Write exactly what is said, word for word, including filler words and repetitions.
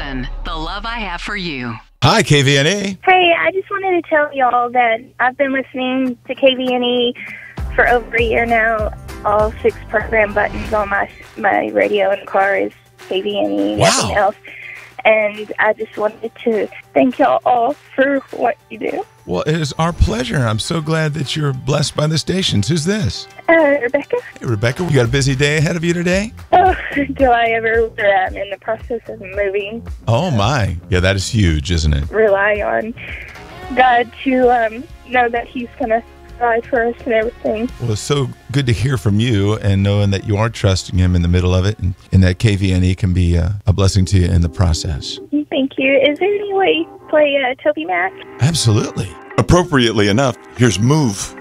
Station, the love I have for you. Hi, K V N E. Hey, I just wanted to tell y'all that I've been listening to K V N E for over a year now. All six program buttons on my my radio in the car is K V N E, Wow. nothing else. And I just wanted to thank y'all all for what you do. Well, it is our pleasure. I'm so glad that you're blessed by the stations. Who's this? Uh, Rebecca? Hey, Rebecca, you got a busy day ahead of you today? Oh, do I ever, I'm in the process of moving. Oh, my. Yeah, that is huge, isn't it? Rely on God to um, know that He's going to provide for us and everything. Well, it's so good to hear from you and knowing that you are trusting Him in the middle of it, and, and that K V N E can be uh, a blessing to you in the process. Thank you. Is there any way to play uh, Toby Mac? Absolutely. Appropriately enough, here's Move.